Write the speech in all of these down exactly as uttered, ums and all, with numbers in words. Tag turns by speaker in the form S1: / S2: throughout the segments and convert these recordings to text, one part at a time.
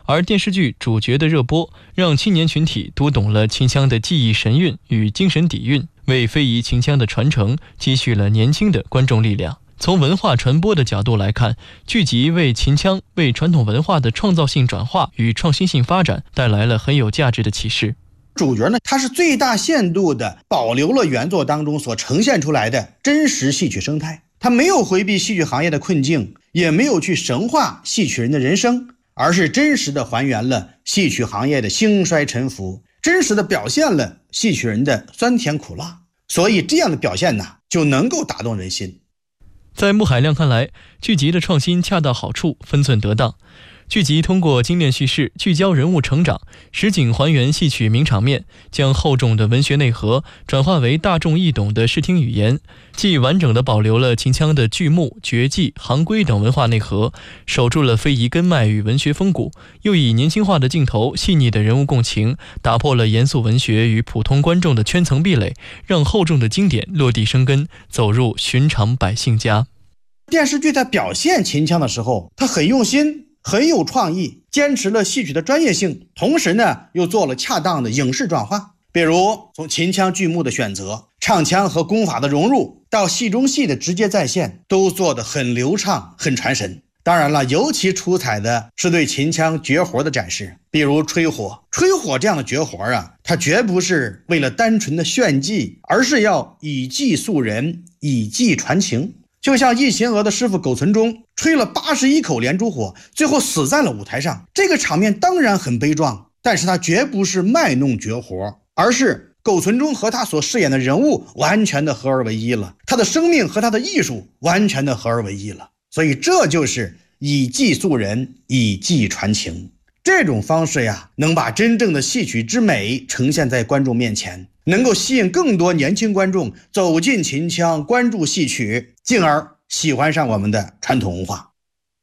S1: 而电视剧主角的热播，让青年群体读懂了秦腔的技艺神韵与精神底蕴，为非遗秦腔的传承积蓄了年轻的观众力量。从文化传播的角度来看，剧集为秦腔、为传统文化的创造性转化与创新性发展带来了很有价值的启示。
S2: 主角呢，他是最大限度地保留了原作当中所呈现出来的真实戏曲生态，他没有回避戏曲行业的困境，也没有去神化戏曲人的人生，而是真实地还原了戏曲行业的兴衰沉浮，真实地表现了戏曲人的酸甜苦辣。所以这样的表现呢，就能够打动人心。
S1: 在穆海亮看来，剧集的创新恰到好处，分寸得当。剧集通过精炼叙事，聚焦人物成长，实景还原戏曲名场面，将厚重的文学内核转化为大众易懂的视听语言，既完整地保留了秦腔的剧目、绝技、行规等文化内核，守住了非遗根脉与文学风骨，又以年轻化的镜头、细腻的人物共情，打破了严肃文学与普通观众的圈层壁垒，让厚重的经典落地生根，走入寻常百姓家。
S2: 电视剧在表现秦腔的时候，它很用心，很有创意，坚持了戏曲的专业性，同时呢又做了恰当的影视转化。比如从秦腔剧目的选择、唱腔和功法的融入，到戏中戏的直接再现，都做得很流畅，很传神。当然了，尤其出彩的是对秦腔绝活的展示，比如吹火。吹火这样的绝活啊，它绝不是为了单纯的炫技，而是要以技塑人，以技传情。就像易秦娥的师傅苟存中吹了八十一口连珠火，最后死在了舞台上。这个场面当然很悲壮，但是他绝不是卖弄绝活，而是苟存中和他所饰演的人物完全的合而为一了，他的生命和他的艺术完全的合而为一了。所以这就是以技塑人，以技传情。这种方式呀，能把真正的戏曲之美呈现在观众面前，能够吸引更多年轻观众走进秦腔，关注戏曲，进而喜欢上我们的传统文化。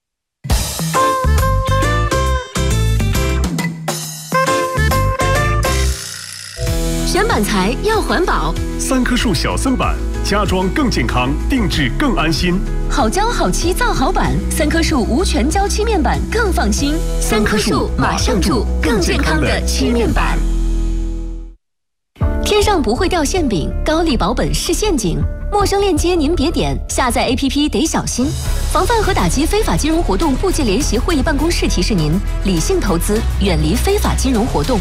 S3: 选板材要环保，
S4: 三棵树小森板，家装更健康，定制更安心。
S3: 好胶好漆造好板，三棵树无全胶漆面板更放心。三棵树马上住，更健康的漆面板。天上不会掉馅饼，高利保本是陷阱。陌生链接您别点，下载 A P P 得小心。防范和打击非法金融活动部界联席会议办公室提示您：理性投资，远离非法金融活动。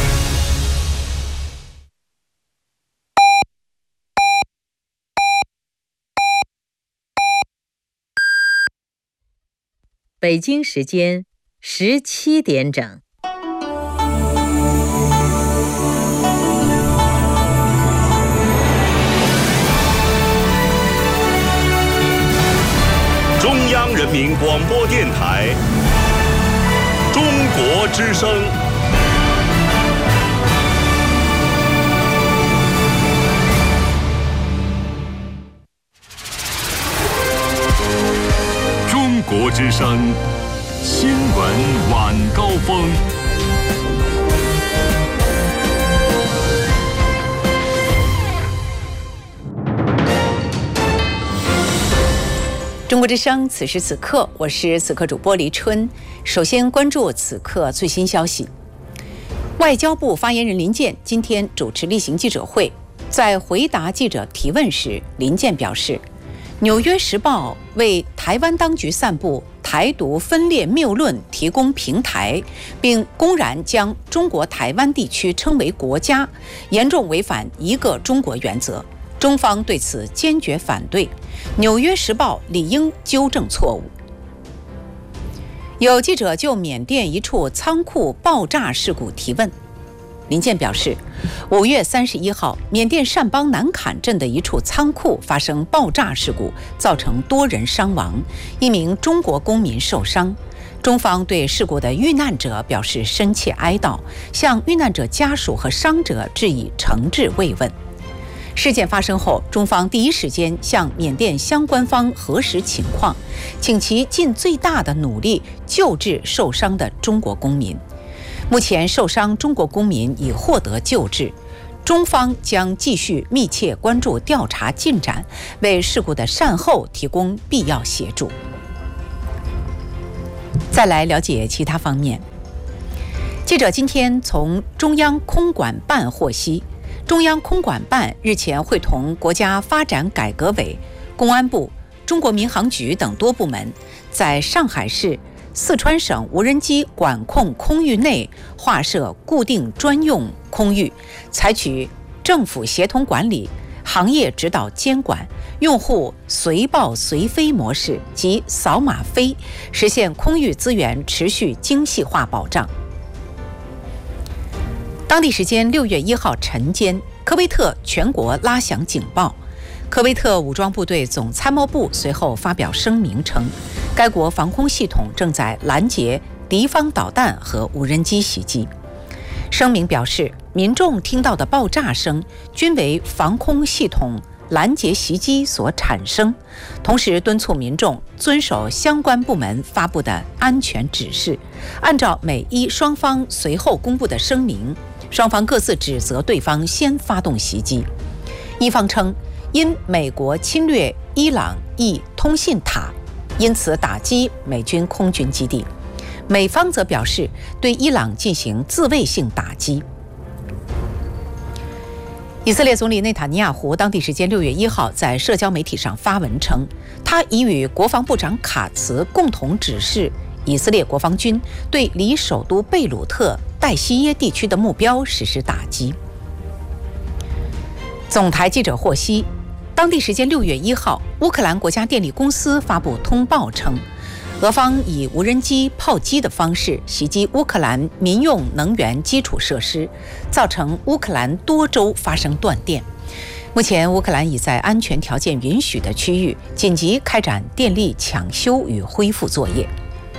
S5: 北京时间十七点整。
S6: 中央人民广播电台中国之声。
S4: 中国之声新闻晚高峰。
S5: 中国之声，此时此刻，我是此刻主播黎春。首先关注此刻最新消息。外交部发言人林健今天主持例行记者会，在回答记者提问时，林健表示，《纽约时报》为台湾当局散布台独分裂谬论提供平台，并公然将中国台湾地区称为国家，严重违反一个中国原则。中方对此坚决反对，《纽约时报》理应纠正错误。有记者就缅甸一处仓库爆炸事故提问，林健表示，五月三十一号，缅甸善邦南坎镇的一处仓库发生爆炸事故，造成多人伤亡，一名中国公民受伤。中方对事故的遇难者表示深切哀悼，向遇难者家属和伤者致以诚挚慰问。事件发生后，中方第一时间向缅甸相关方核实情况，请其尽最大的努力救治受伤的中国公民。目前受伤中国公民已获得救治，中方将继续密切关注调查进展，为事故的善后提供必要协助。再来了解其他方面。 记者今天从中央空管办获悉，中央空管办日前会同国家发展改革委、公安部、中国民航局等多部门，在上海市、四川省无人机管控空域内划设固定专用空域，采取政府协同管理、行业指导监管、用户随报随飞模式及扫码飞，实现空域资源持续精细化保障。当地时间六月一号晨间，科威特全国拉响警报。科威特武装部队总参谋部随后发表声明称，该国防空系统正在拦截敌方导弹和无人机袭击。声明表示，民众听到的爆炸声均为防空系统拦截袭击所产生，同时敦促民众遵守相关部门发布的安全指示，按照美伊双方随后公布的声明，双方各自指责对方先发动袭击。一方称，因美国侵略伊朗一通信塔，因此打击美军空军基地。美方则表示对伊朗进行自卫性打击。以色列总理内塔尼亚胡当地时间六月一号在社交媒体上发文称，他已与国防部长卡茨共同指示以色列国防军对离首都贝鲁特代西耶地区的目标实施打击。总台记者获悉，当地时间六月一号，乌克兰国家电力公司发布通报称，俄方以无人机炮击的方式袭击乌克兰民用能源基础设施，造成乌克兰多州发生断电。目前，乌克兰已在安全条件允许的区域紧急开展电力抢修与恢复作业。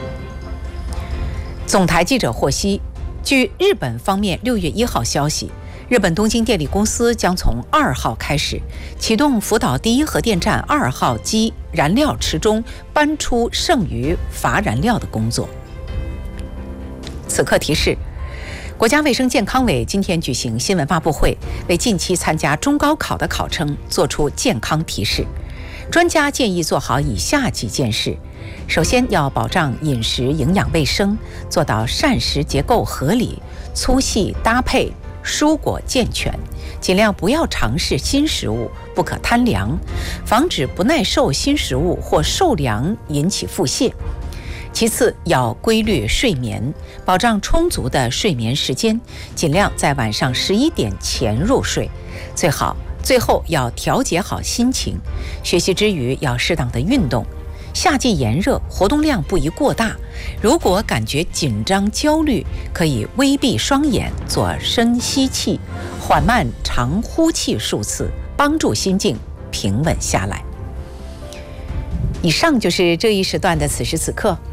S5: 总台记者获悉，据日本方面六月一号消息，日本东京电力公司将从二号开始启动福岛第一核电站二号机燃料池中搬出剩余乏燃料的工作。此刻提示，国家卫生健康委今天举行新闻发布会，为近期参加中高考的考生作出健康提示。专家建议做好以下几件事：首先，要保障饮食营养卫生，做到膳食结构合理、粗细搭配、蔬果健全，尽量不要尝试新食物，不可贪凉，防止不耐受新食物或受凉引起腹泻。其次，要规律睡眠，保障充足的睡眠时间，尽量在晚上十一点前入睡。最好最后要调节好心情，学习之余要适当的运动。夏季炎热，活动量不宜过大。如果感觉紧张焦虑，可以微闭双眼，做深吸气，缓慢长呼气数次，帮助心境平稳下来。以上就是这一时段的此时此刻。